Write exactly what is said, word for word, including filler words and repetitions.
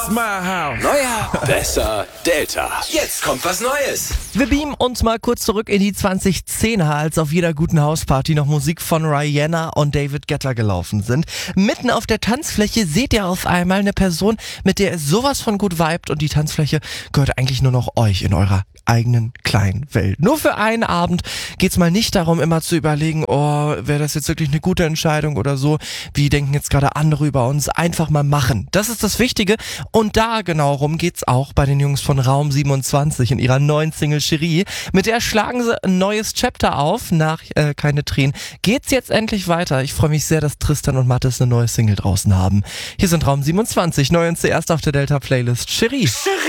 My house. Neuer, besser, Delta. Jetzt kommt was Neues. Wir beamen uns mal kurz zurück in die zweitausendzehner, als auf jeder guten Hausparty noch Musik von Rihanna und David Guetta gelaufen sind. Mitten auf der Tanzfläche seht ihr auf einmal eine Person, mit der es sowas von gut vibet, und die Tanzfläche gehört eigentlich nur noch euch in eurer eigenen kleinen Welt. Nur für einen Abend geht's mal nicht darum, immer zu überlegen, oh, wäre das jetzt wirklich eine gute Entscheidung oder so, wie denken jetzt gerade andere über uns. Einfach mal machen. Das ist das Wichtige, und da genau rum geht's auch bei den Jungs von Raum siebenundzwanzig in ihrer neuen Single Cherie. Mit der schlagen sie ein neues Chapter auf. Nach äh, Keine Tränen geht's jetzt endlich weiter. Ich freue mich sehr, dass Tristan und Mathis eine neue Single draußen haben. Hier sind Raum siebenundzwanzig, neu und zuerst auf der Delta Playlist Cherie. Cherie.